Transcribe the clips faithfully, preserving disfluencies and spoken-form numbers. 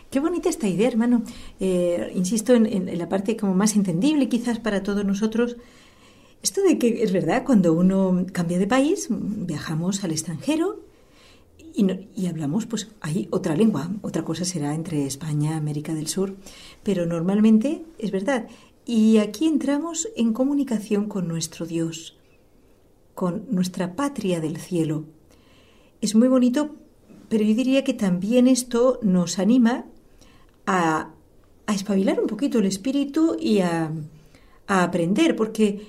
Qué bonita esta idea, hermano. Eh, insisto en, en, en la parte como más entendible quizás para todos nosotros. Esto de que es verdad, cuando uno cambia de país, viajamos al extranjero y, no, y hablamos, pues hay otra lengua. Otra cosa será entre España, América del Sur. Pero normalmente es verdad. Y aquí entramos en comunicación con nuestro Dios, con nuestra patria del cielo. Es muy bonito, pero yo diría que también esto nos anima a, a espabilar un poquito el espíritu y a, a aprender, porque,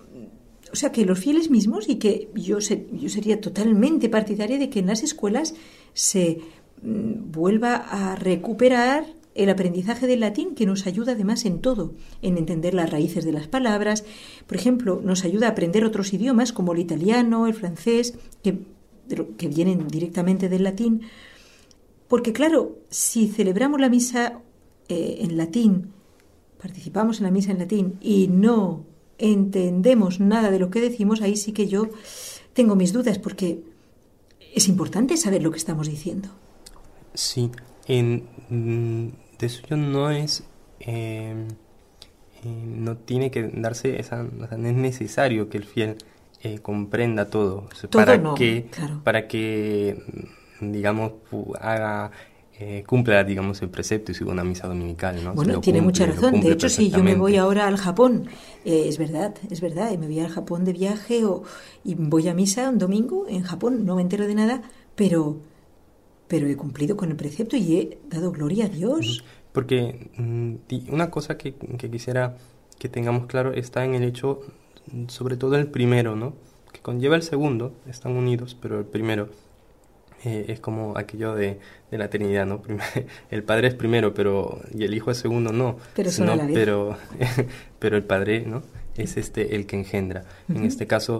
o sea, que los fieles mismos, y que yo, ser, yo sería totalmente partidaria de que en las escuelas se mm, vuelva a recuperar el aprendizaje del latín, que nos ayuda además en todo, en entender las raíces de las palabras. Por ejemplo, nos ayuda a aprender otros idiomas como el italiano, el francés, que, que vienen directamente del latín. Porque claro, si celebramos la misa eh, en latín, participamos en la misa en latín y no entendemos nada de lo que decimos, ahí sí que yo tengo mis dudas, porque es importante saber lo que estamos diciendo. Sí, en... de eso no es eh, eh, no tiene que darse esa, o sea, no es necesario que el fiel eh, comprenda todo, o sea, todo para no, que claro. para que digamos haga eh, cumpla digamos el precepto y siga una misa dominical, ¿no? Bueno, tiene cumple, mucha razón. De hecho, si yo me voy ahora al Japón, eh, es verdad, es verdad, y me voy al Japón de viaje o y voy a misa un domingo en Japón, no me entero de nada, pero pero he cumplido con el precepto y he dado gloria a Dios. Porque una cosa que, que quisiera que tengamos claro está en el hecho, sobre todo el primero, ¿no? Que conlleva el segundo, están unidos, pero el primero eh, es como aquello de, de la Trinidad, ¿no? El Padre es primero, pero y el Hijo es segundo, no. Pero sino, son a la vez. Pero, pero el Padre, ¿no? Es este el que engendra. Uh-huh. En este caso,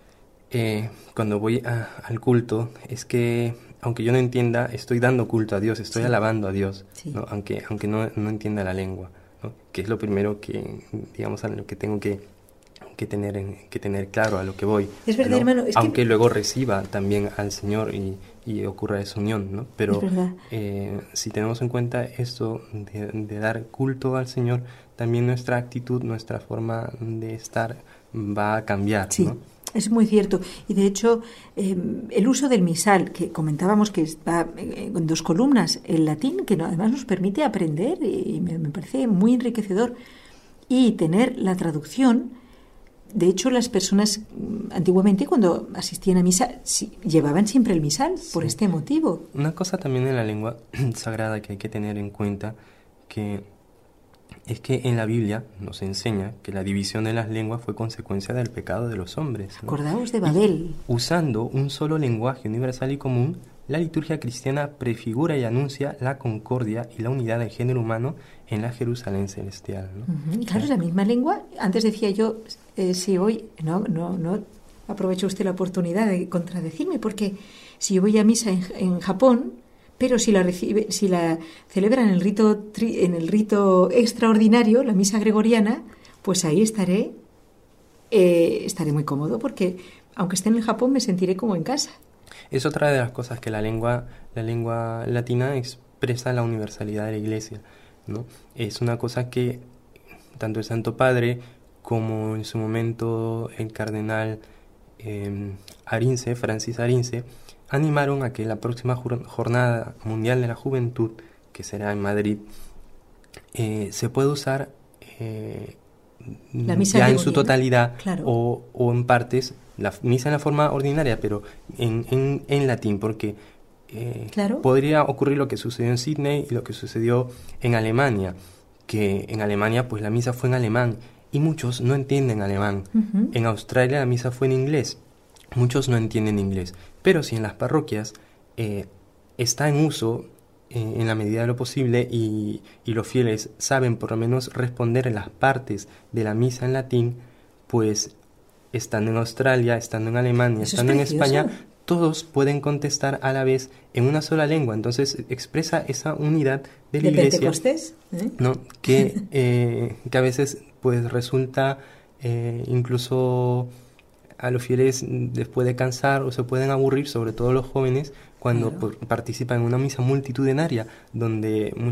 eh, cuando voy a, al culto, es que aunque yo no entienda, estoy dando culto a Dios, estoy sí. alabando a Dios, sí. ¿no? Aunque, aunque no, no entienda la lengua, ¿no? Que es lo primero que, digamos, a lo que tengo que, que, tener, en, que tener claro a lo que voy. Es verdad, ¿no? hermano. Es aunque que... luego reciba también al Señor y, y ocurra esa unión, ¿no? Pero eh, si tenemos en cuenta esto de, de dar culto al Señor, también nuestra actitud, nuestra forma de estar va a cambiar, sí. ¿no? Es muy cierto. Y de hecho, eh, el uso del misal, que comentábamos que está en dos columnas, el latín, que no, además nos permite aprender y me, me parece muy enriquecedor. Y tener la traducción. De hecho, las personas antiguamente cuando asistían a misa sí, llevaban siempre el misal sí. por este motivo. Una cosa también en la lengua sagrada que hay que tener en cuenta que es que en la Biblia nos enseña que la división de las lenguas fue consecuencia del pecado de los hombres, ¿no? Acordaos de Babel. Y usando un solo lenguaje universal y común, la liturgia cristiana prefigura y anuncia la concordia y la unidad del género humano en la Jerusalén celestial, ¿no? Uh-huh. Claro, es la misma lengua. Antes decía yo, eh, si hoy... No, no, no aprovecha usted la oportunidad de contradecirme, porque si yo voy a misa en, en Japón... pero si la recibe, si la celebran en el rito tri, en el rito extraordinario, la misa gregoriana, pues ahí estaré eh, estaré muy cómodo porque aunque esté en el Japón me sentiré como en casa. Es otra de las cosas que la lengua la lengua latina expresa la universalidad de la Iglesia, ¿no? Es una cosa que tanto el Santo Padre como en su momento el cardenal eh, Arinze, Francis Arinze, animaron a que la próxima Jornada Mundial de la Juventud, que será en Madrid, eh, se pueda usar eh, la misa ya en su totalidad, claro. o, o en partes, la misa en la forma ordinaria, pero en, en, en latín, porque eh, claro. podría ocurrir lo que sucedió en Sydney y lo que sucedió en Alemania, que en Alemania pues la misa fue en alemán y muchos no entienden alemán. Uh-huh. En Australia la misa fue en inglés. Muchos no entienden inglés, pero si en las parroquias eh, está en uso eh, en la medida de lo posible y, y los fieles saben por lo menos responder en las partes de la misa en latín, pues estando en Australia, estando en Alemania, Eso estando es en España, todos pueden contestar a la vez en una sola lengua. Entonces expresa esa unidad de la ¿De Iglesia, Pentecostés? ¿Eh? ¿no? que, eh, que a veces pues resulta eh, incluso... a los fieles les puede cansar o se pueden aburrir, sobre todo los jóvenes, cuando claro. participan en una misa multitudinaria, donde